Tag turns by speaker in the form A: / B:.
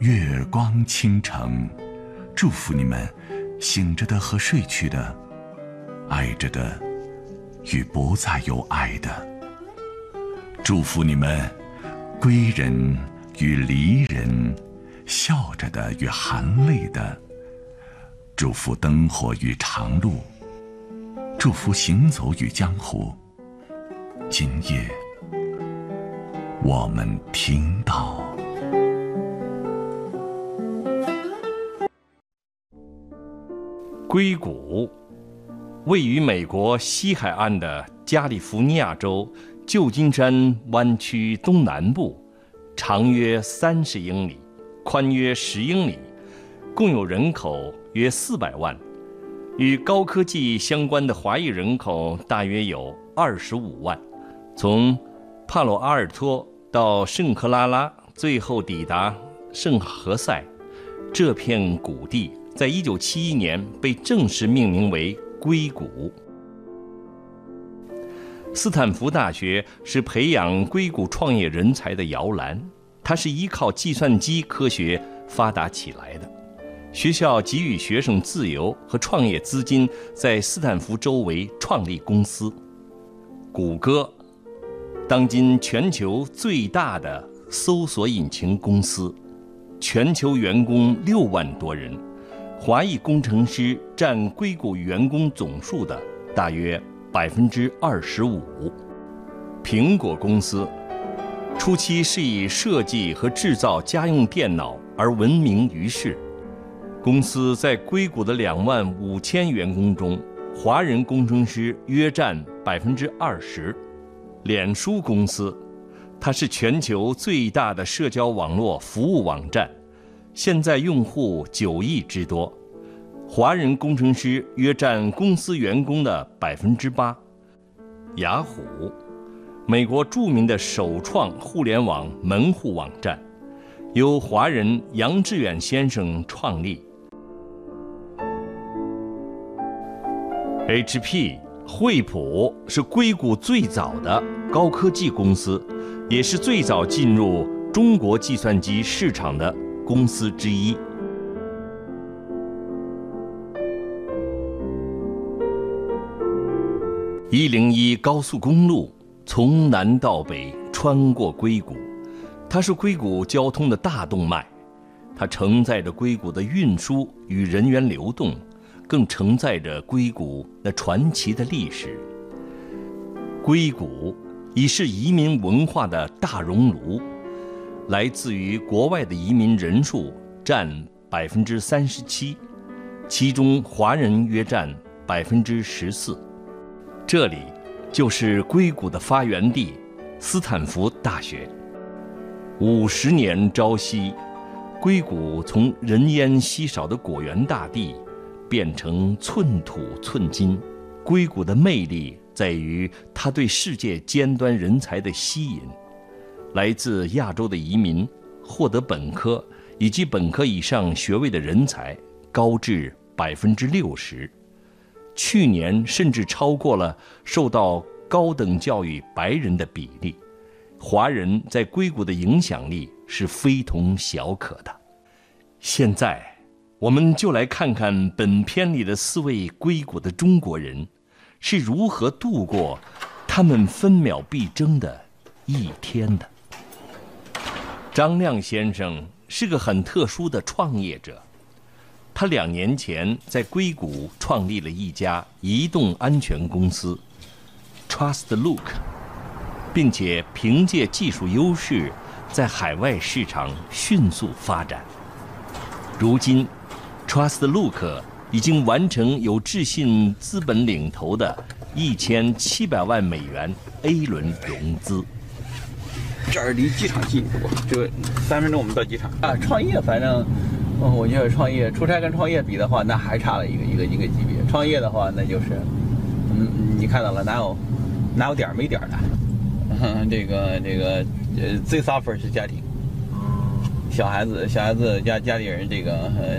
A: 月光倾城，祝福你们醒着的和睡去的，爱着的与不再有爱的，祝福你们归人与离人，笑着的与含泪的，祝福灯火与长路，祝福行走与江湖。今夜我们听到
B: 硅谷位于美国西海岸的加利福尼亚州旧金山湾区东南部，长约30英里，宽约10英里，共有人口约400万，与高科技相关的华裔人口大约有25万。从帕洛阿尔托到圣克拉拉，最后抵达圣何塞，这片谷地在1971年被正式命名为硅谷。斯坦福大学是培养硅谷创业人才的摇篮，它是依靠计算机科学发达起来的。学校给予学生自由和创业资金，在斯坦福周围创立公司。谷歌，当今全球最大的搜索引擎公司，全球员工6万多人，华裔工程师占硅谷员工总数的大约25%。苹果公司初期是以设计和制造家用电脑而闻名于世。公司在硅谷的25000员工中，华人工程师约占20%。脸书公司，它是全球最大的社交网络服务网站，现在用户9亿之多，华人工程师约占公司员工的8%。雅虎，美国著名的首创互联网门户网站，由华人杨致远先生创立。HP 惠普是硅谷最早的高科技公司，也是最早进入中国计算机市场的公司之一。101高速公路从南到北穿过硅谷，它是硅谷交通的大动脉，它承载着硅谷的运输与人员流动，更承载着硅谷那传奇的历史。硅谷已是移民文化的大熔炉，来自于国外的移民人数占37%，其中华人约占14%。这里就是硅谷的发源地斯坦福大学。50年朝夕，硅谷从人烟稀少的果园大地变成寸土寸金。硅谷的魅力在于它对世界尖端人才的吸引。来自亚洲的移民获得本科以及本科以上学位的人才高至60%，去年甚至超过了受到高等教育白人的比例。华人在硅谷的影响力是非同小可的。现在我们就来看看本片里的4位硅谷的中国人是如何度过他们分秒必争的一天的。张亮先生是个很特殊的创业者，他2年前在硅谷创立了一家移动安全公司 TrustLook， 并且凭借技术优势在海外市场迅速发展。如今 TrustLook 已经完成由智信资本领投的1700万美元 A 轮融资。
C: 这儿离机场近，就3分钟我们到机场啊。创业反正，我觉得创业出差跟创业比的话，那还差了一个级别。创业的话，那就是，你看到了哪有点没点的？这个最 suffer 是家庭，小孩子家里人这个